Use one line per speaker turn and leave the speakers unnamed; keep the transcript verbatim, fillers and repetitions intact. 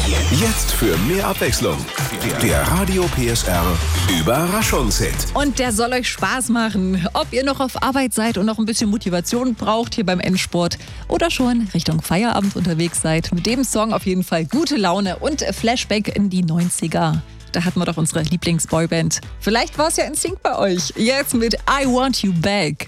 Jetzt für mehr Abwechslung. Der Radio P S R Überraschungshit.
Und der soll euch Spaß machen. Ob ihr noch auf Arbeit seid und noch ein bisschen Motivation braucht hier beim Endsport oder schon Richtung Feierabend unterwegs seid. Mit dem Song auf jeden Fall gute Laune und Flashback in die neunziger. Da hatten wir doch unsere Lieblingsboyband. Vielleicht war es ja in Sync bei euch. Jetzt mit I Want You Back.